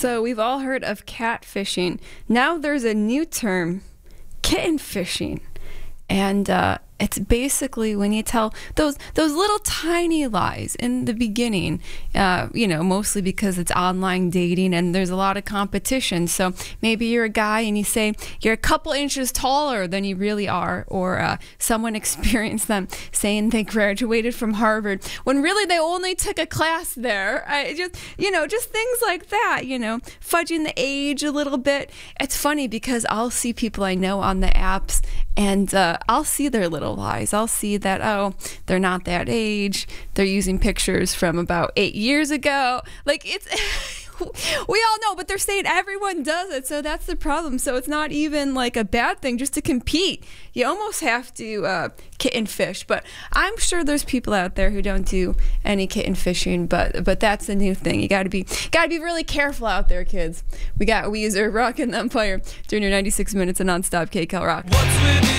So we've all heard of catfishing. Now there's a new term, kitten fishing. And it's basically when you tell those little tiny lies in the beginning, mostly because it's online dating and there's a lot of competition. So maybe you're a guy and you say you're a couple inches taller than you really are, or someone experienced them saying they graduated from Harvard when really they only took a class there. Just things like that, fudging the age a little bit. It's funny because I'll see people I know on the apps and I'll see their little lies. I'll see that, they're not that age. They're using pictures from about 8 years ago. Like, it's... we all know, but they're saying everyone does it, so that's the problem. So it's not even like a bad thing just to compete. You almost have to kitten fish, but I'm sure there's people out there who don't do any kitten fishing, but that's the new thing. You gotta be really careful out there, kids. We got Weezer rocking the Empire during your 96 minutes of nonstop KCAL rock.